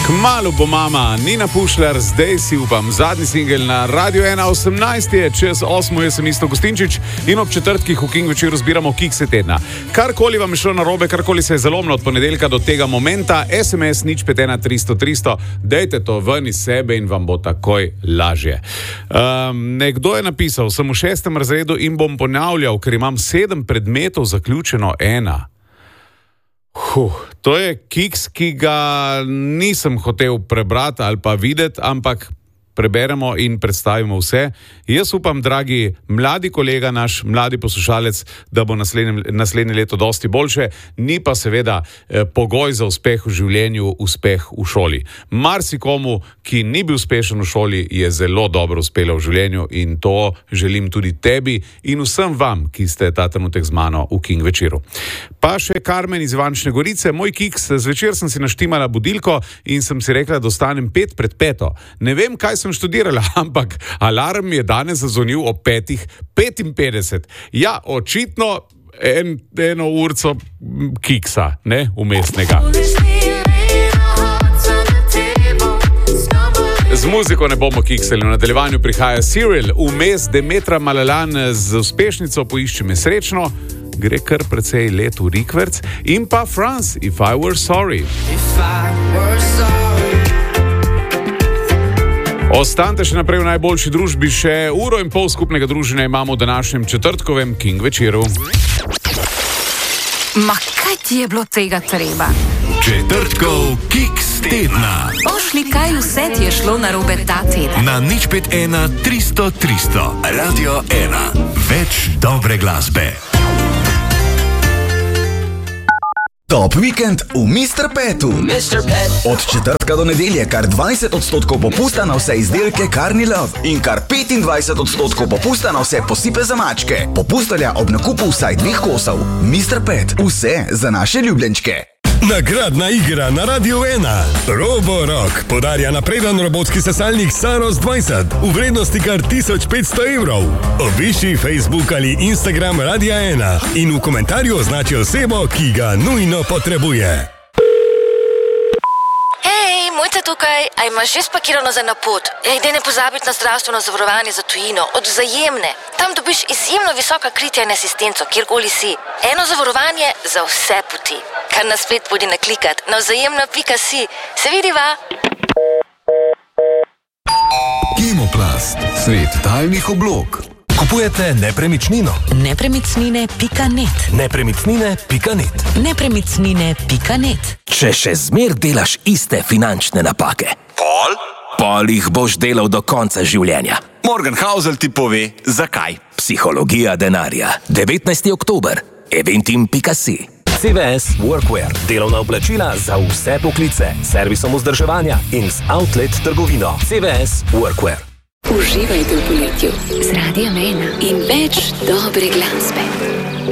Kmalu bo mama Nina Pušlar, zdaj si upam. Zadnji singel na Radio 1, 18 je, čez 8 jaz sem Isto Gostinčič in ob četrtkih v King večeru zbiramo kikse tedna. Karkoli vam je šlo narobe, karkoli se je zalomilo od ponedeljka do tega momenta, SMS 051 300 300, dejte to ven iz sebe in vam bo takoj lažje. Nekdo je napisal, sem v 6. razredu in bom ponavljal, ker imam 7 predmetov, zaključeno 1. To je kiks, ki ga nisem hotel prebrati ali pa videti, ampak preberemo in predstavimo vse. Jaz upam, dragi mladi kolega, naš mladi poslušalec, da bo naslednje leto dosti boljše, ni pa seveda pogoj za uspeh v življenju, uspeh v šoli. Marsikomu, ki ni bil uspešen v šoli, je zelo dobro uspelo v življenju in to želim tudi tebi in vsem vam, ki ste ta trenutek z mano v King večeru. Pa še Karmen iz Ivančne Gorice, moj kiks, zvečer sem si naštimala budilko in sem si rekla, da ostanem 5 pred 5. Ne vem, kaj sem študirala, ampak alarm je danes zazvonil ob 5:55. Ja, očitno eno urco kiksa, ne, umestnega. Z muziko ne bomo kiksali, v nadaljevanju prihaja Cyril, vmes Demetra Malalan z uspešnico Poišči me srečno, gre kar precej let v rikverc, in pa France, If I Were Sorry. Ostanite še naprej v najboljši družbi, še 1,5 ure skupnega druženja imamo v današnjem četrtkovem King večeru. Ma kaj ti je bilo tega treba? Četrtkov kiks tedna. Pošli, kaj vse ti je šlo narobe ta teden. Na 051 300 300. Radio 1. Več dobre glasbe. Top vikend v Mr. Petu. Od četrtka do nedelje kar 20% popusta na vse izdelke Carni Love in kar 25% popusta na vse posipe za mačke. Popust velja ob nakupu vsaj 2 kosov. Mr. Pet, vse za naše ljubljenčke. Nagradna igra na Radio 1. Roborock podarja napreden robotski sesalnik Saros 20 v vrednosti kar 1500 evrov. Obišči Facebook ali Instagram Radia 1 in v komentarju označi osebo, ki ga nujno potrebuje. Hej, Mojca tukaj, a imaš že spakirano za napot? Daj ne pozabiti na zdravstveno zavarovanje za tujino, od Vzajemne. Tam dobiš izjemno visoka kritja in asistenco, kjerkoli si. Eno zavarovanje za vse poti. Kar na splet podi naklikat na vzajemna.si. Se vidiva? Kemoplast, svet talnih oblog. Kupujete nepremičnino? Nepremičnine.net. Nepremičnine.net. Nepremičnine.net. Če še zmer delaš iste finančne napake, pol jih boš delal do konca življenja. Morgan Housel ti pove, zakaj. Psihologija denarja. 19. oktober. Eventim.si. CVS Workwear. Delovna oblačila za vse poklice. Servisom vzdrževanja in z outlet trgovino. CVS Workwear. Uživajte v poletju z Radiem 1 in več dobre glasbe.